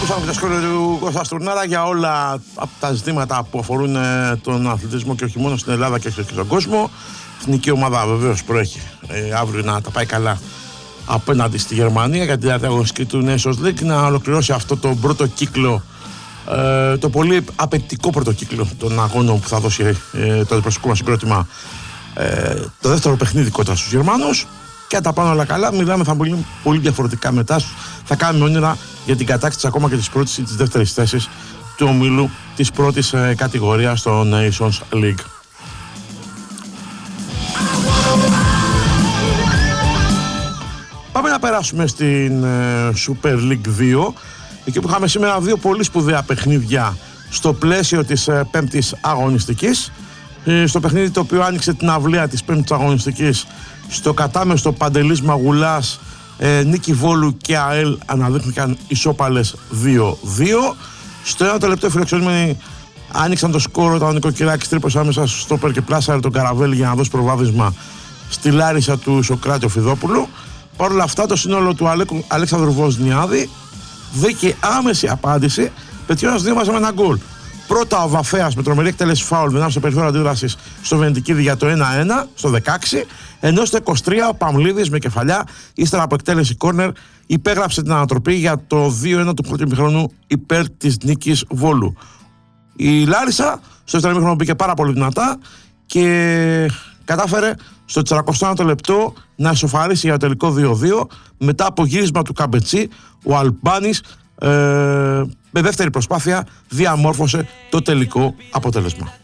Ακούσαμε και τα σχόλια του Κώστα Στουρνάρα για όλα τα ζητήματα που αφορούν τον αθλητισμό και όχι μόνο στην Ελλάδα και στον κόσμο. Η εθνική ομάδα βεβαίως προέχει αύριο να τα πάει καλά απέναντι στη Γερμανία για την αγωνιστική του Nations League, να ολοκληρώσει αυτό το πρώτο κύκλο, το πολύ απαιτητικό πρώτο κύκλο των αγώνων που θα δώσει το αντιπροσωπικό μας συγκρότημα το δεύτερο παιχνίδι κοντά στους Γερμανούς. Και τα πάνω όλα καλά, μιλάμε θα πολύ, πολύ διαφορετικά μετά. Θα κάνουμε όνειρα για την κατάκτηση ακόμα και της πρώτης ή της δεύτερης θέσης του ομίλου της πρώτης κατηγορίας στο Nations League. Πάμε να περάσουμε στην Super League 2, εκεί που είχαμε σήμερα δύο πολύ σπουδαία παιχνίδια στο πλαίσιο της πέμπτης αγωνιστικής. Στο παιχνίδι το οποίο άνοιξε την αυλαία της πέμπτης αγωνιστικής, στο κατάμεστο Παντελής Μαγουλάς, Νίκη Βόλου και ΑΕΛ αναδείχθηκαν ισόπαλες 2-2. Στο ένα το λεπτό οι φιλοξενούμενοι άνοιξαν το σκόρ όταν ο Νοικοκυράκης τρύπωσε άμεσα στο στόπερ και πλάσαρε τον Καραβέλη για να δώσει προβάδισμα στη Λάρισα του Σοκράτη Οφιδόπουλου. Παρ' όλα αυτά το σύνολο του Αλέξανδρου Βοσνιάδη δίκη άμεση απάντηση, πετυχαίνοντας δύο μαζί με ένα γκολ. Πρώτα ο Βαφέας με τρομερή εκτέλεση φάουλ μετά στο περιθώριο αντίδρασης στο Βενετικίδη για το 1-1 στο 16, ενώ στο 23 ο Παμλίδης με κεφαλιά ύστερα από εκτέλεση κόρνερ υπέγραψε την ανατροπή για το 2-1 του πρώτου ημιχρόνου υπέρ της νίκης Βόλου. Η Λάρισα στο δεύτερο ημίχρονο μπήκε πάρα πολύ δυνατά και κατάφερε στο 49ο λεπτό να ισοφαρίσει για το τελικό 2-2 μετά από γύρισμα του Καμπετσί. Ο Αλμπάνης με δεύτερη προσπάθεια διαμόρφωσε το τελικό αποτέλεσμα.